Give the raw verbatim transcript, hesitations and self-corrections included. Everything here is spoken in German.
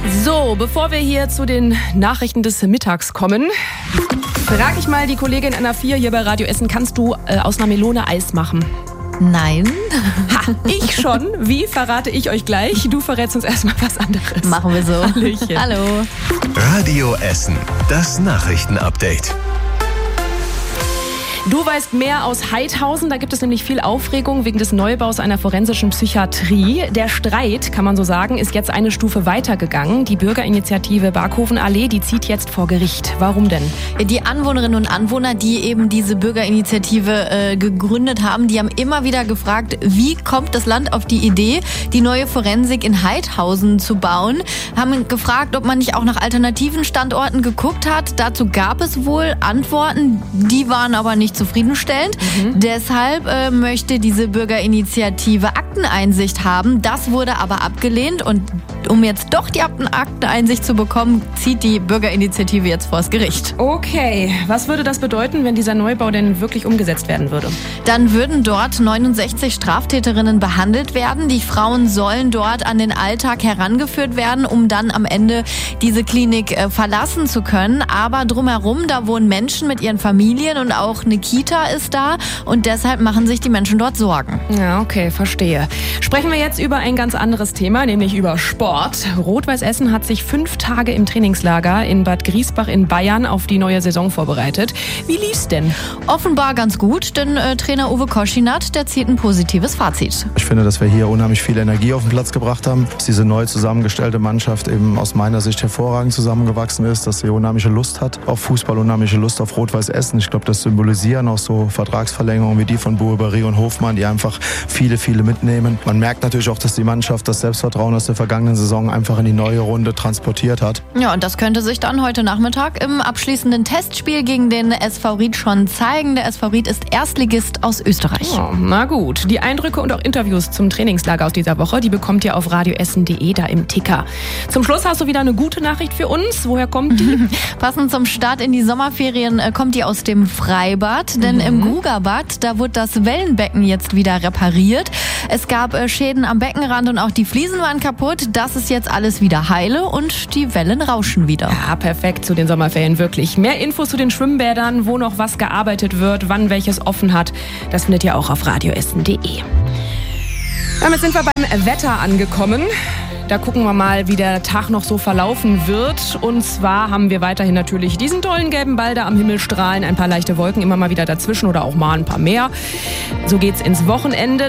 So, bevor wir hier zu den Nachrichten des Mittags kommen, frage ich mal die Kollegin Anna vier hier bei Radio Essen, kannst du äh, aus einer Melone Eis machen? Nein. Ha, ich schon. Wie, verrate ich euch gleich. Du verrätst uns erstmal was anderes. Machen wir so. Hallöchen. Hallo. Radio Essen, das Nachrichtenupdate. Du weißt mehr aus Heidhausen. Da gibt es nämlich viel Aufregung wegen des Neubaus einer forensischen Psychiatrie. Der Streit, kann man so sagen, ist jetzt eine Stufe weitergegangen. Die Bürgerinitiative Barkhofen-Allee, die zieht jetzt vor Gericht. Warum denn? Die Anwohnerinnen und Anwohner, die eben diese Bürgerinitiative äh, gegründet haben, die haben immer wieder gefragt, wie kommt das Land auf die Idee, die neue Forensik in Heidhausen zu bauen? Haben gefragt, ob man nicht auch nach alternativen Standorten geguckt hat. Dazu gab es wohl Antworten, die waren aber nicht zufriedenstellend. Mhm. Deshalb äh, möchte diese Bürgerinitiative Akteneinsicht haben. Das wurde aber abgelehnt und um jetzt doch die Akteneinsicht zu bekommen, zieht die Bürgerinitiative jetzt vors Gericht. Okay, was würde das bedeuten, wenn dieser Neubau denn wirklich umgesetzt werden würde? Dann würden dort neunundsechzig Straftäterinnen behandelt werden. Die Frauen sollen dort an den Alltag herangeführt werden, um dann am Ende diese Klinik äh, verlassen zu können. Aber drumherum, da wohnen Menschen mit ihren Familien und auch eine Kita ist da und deshalb machen sich die Menschen dort Sorgen. Ja, okay, verstehe. Sprechen wir jetzt über ein ganz anderes Thema, nämlich über Sport. Rot-Weiß Essen hat sich fünf Tage im Trainingslager in Bad Griesbach in Bayern auf die neue Saison vorbereitet. Wie lief's denn? Offenbar ganz gut, denn äh, Trainer Uwe Koschinat, der zieht ein positives Fazit. Ich finde, dass wir hier unheimlich viel Energie auf den Platz gebracht haben, dass diese neu zusammengestellte Mannschaft eben aus meiner Sicht hervorragend zusammengewachsen ist, dass sie unheimliche Lust hat auf Fußball, unheimliche Lust auf Rot-Weiß Essen. Ich glaube, das symbolisieren auch so Vertragsverlängerungen wie die von Boubary und Hofmann, die einfach viele, viele mitnehmen. Man merkt natürlich auch, dass die Mannschaft das Selbstvertrauen aus der vergangenen Saison einfach in die neue Runde transportiert hat. Ja, und das könnte sich dann heute Nachmittag im abschließenden Testspiel gegen den S V Ried schon zeigen. Der S V Ried ist Erstligist aus Österreich. Oh, na gut. Die Eindrücke und auch Interviews zum Trainingslager aus dieser Woche, die bekommt ihr auf radioessen punkt de da im Ticker. Zum Schluss hast du wieder eine gute Nachricht für uns. Woher kommt die? Passend zum Start in die Sommerferien kommt die aus dem Freibad. Denn mhm. im Grugerbad, da wurde das Wellenbecken jetzt wieder repariert. Es gab äh, Schäden am Beckenrand und auch die Fliesen waren kaputt. Das ist jetzt alles wieder heile und die Wellen rauschen wieder. Ja, perfekt zu den Sommerferien, wirklich. Mehr Infos zu den Schwimmbädern, wo noch was gearbeitet wird, wann welches offen hat, das findet ihr auch auf radioessen punkt de. Damit sind wir beim Wetter angekommen. Da gucken wir mal, wie der Tag noch so verlaufen wird. Und zwar haben wir weiterhin natürlich diesen tollen gelben Ball da am Himmel strahlen, ein paar leichte Wolken immer mal wieder dazwischen oder auch mal ein paar mehr. So geht's ins Wochenende.